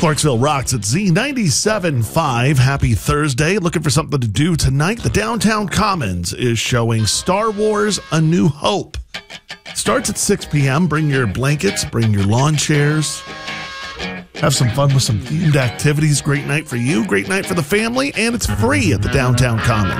Clarksville rocks at Z97.5. Happy Thursday. Looking for something to do tonight? The Downtown Commons is showing Star Wars A New Hope. Starts at 6 p.m. Bring your blankets, bring your lawn chairs. Have some fun with some themed activities. Great night for you, great night for the family, and it's free at the Downtown Commons.